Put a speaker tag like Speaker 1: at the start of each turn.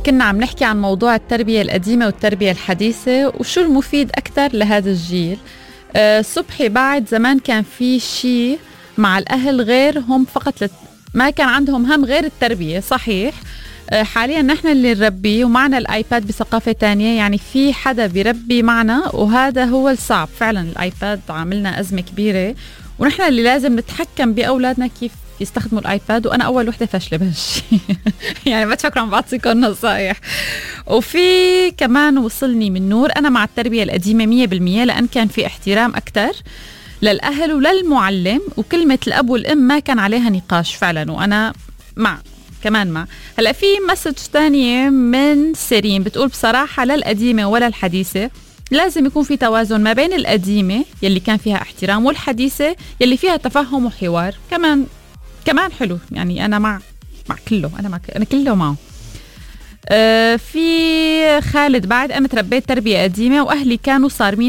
Speaker 1: كنا عم نحكي عن موضوع التربية القديمة والتربية الحديثة وشو المفيد أكتر لهذا الجيل. صبحي، بعد زمان كان في شيء مع الأهل غير هم فقط ما كان عندهم هم غير التربية، صحيح. حاليا نحن اللي نربي ومعنا الآيباد بثقافة تانية، يعني في حدا بيربي معنا وهذا هو الصعب فعلا. الآيباد عاملنا أزمة كبيرة ونحن اللي لازم نتحكم بأولادنا كيف يستخدموا الآيباد، وأنا أول وحدة فاشلة بهالشيء يعني ما تفكروا عم بعطيكم نصايح. وفي كمان وصلني من نور، أنا مع التربية القديمة 100%، لأن كان في احترام أكتر للأهل وللمعلم، وكلمة الأب والأم ما كان عليها نقاش فعلا، وأنا كمان مع. هلأ في مسج تانية من سيرين بتقول بصراحة لا القديمة ولا الحديثة، لازم يكون في توازن ما بين القديمة يلي كان فيها احترام والحديثة يلي فيها تفهم وحوار كمان حلو. يعني أنا مع كله، أنا كله معه. في خالد، بعد أنا تربيت تربية قديمة وأهلي كانوا صارمين